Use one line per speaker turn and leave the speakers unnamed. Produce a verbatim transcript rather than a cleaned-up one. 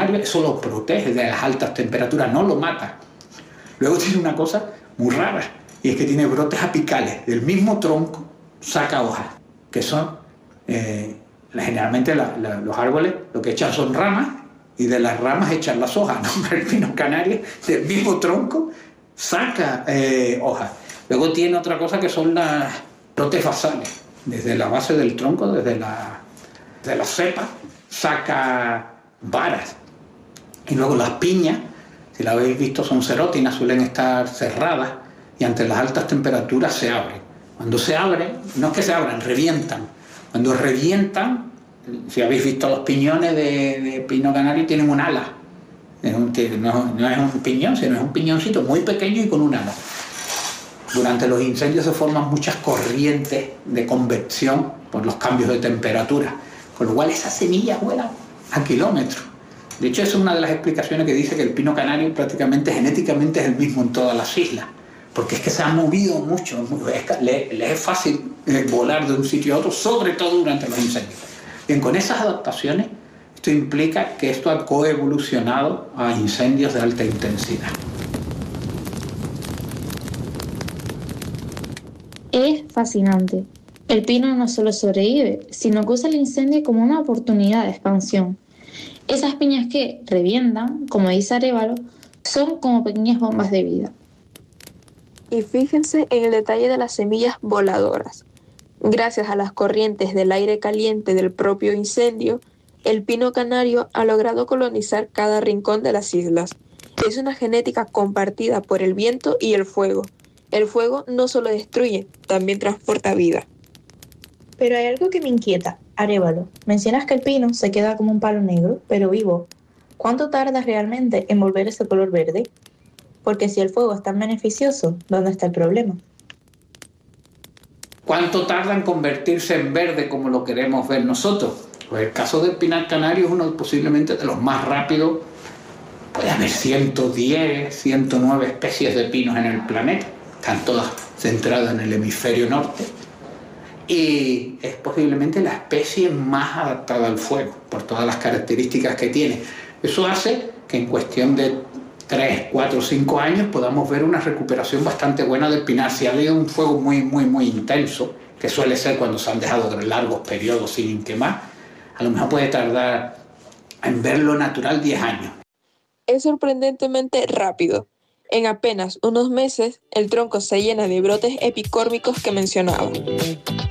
canario, eso lo protege de las altas temperaturas, no lo mata. Luego tiene una cosa muy rara, y es que tiene brotes apicales. Del mismo tronco saca hojas, que son, eh, generalmente la, la, los árboles lo que echan son ramas, y de las ramas echan las hojas, ¿no? El pino canario del mismo tronco saca eh, hojas. Luego tiene otra cosa que son las brotes basales. Desde la base del tronco, desde la, de la cepa, saca varas. Y luego las piñas, si la habéis visto, son serótinas, suelen estar cerradas y ante las altas temperaturas se abren. Cuando se abren, no es que se abran, revientan. Cuando revientan, si habéis visto los piñones de, de pino canario, tienen un ala. No, no es un piñón, sino es un piñoncito muy pequeño y con un ala. Durante los incendios se forman muchas corrientes de convección por los cambios de temperatura, con lo cual esas semillas vuelan a kilómetros. De hecho, esa es una de las explicaciones que dice que el pino canario prácticamente genéticamente es el mismo en todas las islas, porque es que se ha movido mucho, le, le es fácil volar de un sitio a otro, sobre todo durante los incendios. Bien, con esas adaptaciones, esto implica que esto ha coevolucionado a incendios de alta intensidad.
Es fascinante. El pino no solo sobrevive, sino que usa el incendio como una oportunidad de expansión. Esas piñas que revientan, como dice Arévalo, son como pequeñas bombas de vida.
Y fíjense en el detalle de las semillas voladoras. Gracias a las corrientes del aire caliente del propio incendio, el pino canario ha logrado colonizar cada rincón de las islas. Es una genética compartida por el viento y el fuego. El fuego no solo destruye, también transporta vida.
Pero hay algo que me inquieta. Arévalo, mencionas que el pino se queda como un palo negro, pero vivo. ¿Cuánto tarda realmente en volver ese color verde? Porque si el fuego es tan beneficioso, ¿dónde está el problema?
¿Cuánto tarda en convertirse en verde como lo queremos ver nosotros? Pues el caso del pinar canario es uno posiblemente de los más rápidos. Puede haber ciento diez, ciento nueve especies de pinos en el planeta. Están todas centradas en el hemisferio norte. Y es posiblemente la especie más adaptada al fuego, por todas las características que tiene. Eso hace que en cuestión de tres, cuatro, cinco años podamos ver una recuperación bastante buena del pinar. Si ha habido un fuego muy, muy, muy intenso, que suele ser cuando se han dejado largos periodos sin quemar, a lo mejor puede tardar en verlo natural diez años.
Es sorprendentemente rápido. En apenas unos meses, el tronco se llena de brotes epicórmicos que mencionaba.